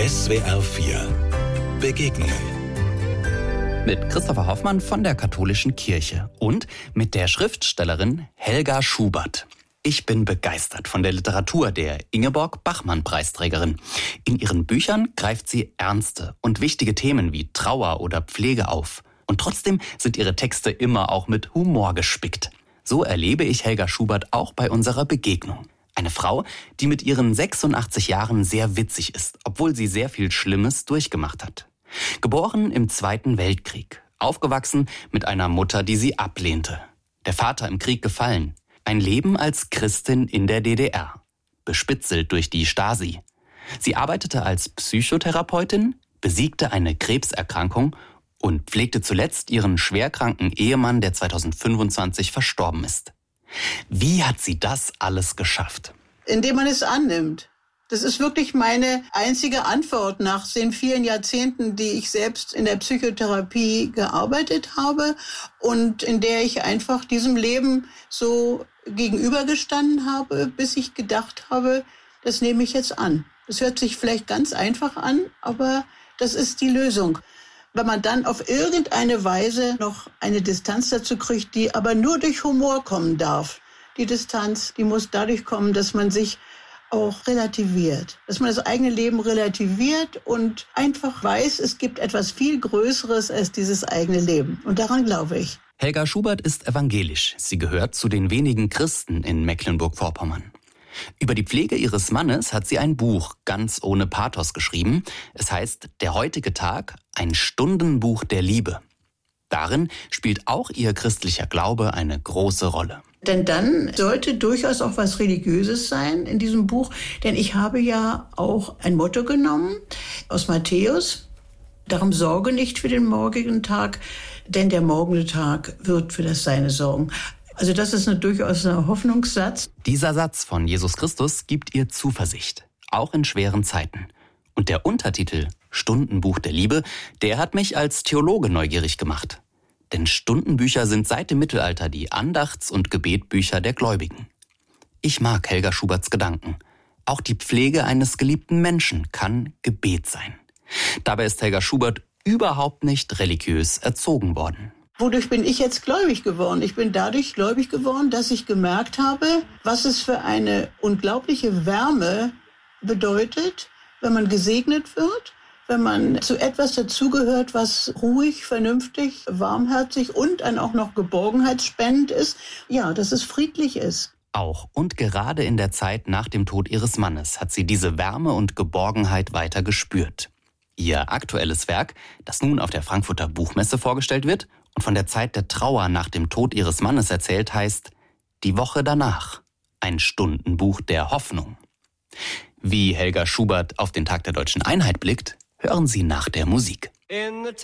SWR 4 Begegnungen mit Christopher Hoffmann von der Katholischen Kirche und mit der Schriftstellerin Helga Schubert. Ich bin begeistert von der Literatur der Ingeborg-Bachmann-Preisträgerin. In ihren Büchern greift sie ernste und wichtige Themen wie Trauer oder Pflege auf. Und trotzdem sind ihre Texte immer auch mit Humor gespickt. So erlebe ich Helga Schubert auch bei unserer Begegnung. Eine Frau, die mit ihren 86 Jahren sehr witzig ist, obwohl sie sehr viel Schlimmes durchgemacht hat. Geboren im Zweiten Weltkrieg, aufgewachsen mit einer Mutter, die sie ablehnte. Der Vater im Krieg gefallen. Ein Leben als Christin in der DDR, bespitzelt durch die Stasi. Sie arbeitete als Psychotherapeutin, besiegte eine Krebserkrankung und pflegte zuletzt ihren schwerkranken Ehemann, der 2025 verstorben ist. Wie hat sie das alles geschafft? Indem man es annimmt. Das ist wirklich meine einzige Antwort nach den vielen Jahrzehnten, die ich selbst in der Psychotherapie gearbeitet habe und in der ich einfach diesem Leben so gegenübergestanden habe, bis ich gedacht habe, das nehme ich jetzt an. Das hört sich vielleicht ganz einfach an, aber das ist die Lösung. Wenn man dann auf irgendeine Weise noch eine Distanz dazu kriegt, die aber nur durch Humor kommen darf. Die Distanz, die muss dadurch kommen, dass man sich auch relativiert. Dass man das eigene Leben relativiert und einfach weiß, es gibt etwas viel Größeres als dieses eigene Leben. Und daran glaube ich. Helga Schubert ist evangelisch. Sie gehört zu den wenigen Christen in Mecklenburg-Vorpommern. Über die Pflege ihres Mannes hat sie ein Buch ganz ohne Pathos geschrieben. Es heißt Der heutige Tag, ein Stundenbuch der Liebe. Darin spielt auch ihr christlicher Glaube eine große Rolle. Denn dann sollte durchaus auch was Religiöses sein in diesem Buch. Denn ich habe ja auch ein Motto genommen aus Matthäus. Darum sorge nicht für den morgigen Tag, denn der morgende Tag wird für das Seine sorgen. Also das ist durchaus ein Hoffnungssatz. Dieser Satz von Jesus Christus gibt ihr Zuversicht, auch in schweren Zeiten. Und der Untertitel Stundenbuch der Liebe, der hat mich als Theologe neugierig gemacht. Denn Stundenbücher sind seit dem Mittelalter die Andachts- und Gebetbücher der Gläubigen. Ich mag Helga Schuberts Gedanken. Auch die Pflege eines geliebten Menschen kann Gebet sein. Dabei ist Helga Schubert überhaupt nicht religiös erzogen worden. Wodurch bin ich jetzt gläubig geworden? Ich bin dadurch gläubig geworden, dass ich gemerkt habe, was es für eine unglaubliche Wärme bedeutet, wenn man gesegnet wird, wenn man zu etwas dazugehört, was ruhig, vernünftig, warmherzig und dann auch noch geborgenheitsspendend ist. Ja, dass es friedlich ist. Auch und gerade in der Zeit nach dem Tod ihres Mannes hat sie diese Wärme und Geborgenheit weiter gespürt. Ihr aktuelles Werk, das nun auf der Frankfurter Buchmesse vorgestellt wird und von der Zeit der Trauer nach dem Tod ihres Mannes erzählt, heißt Die Woche danach, ein Stundenbuch der Hoffnung. Wie Helga Schubert auf den Tag der Deutschen Einheit blickt, hören Sie nach der Musik.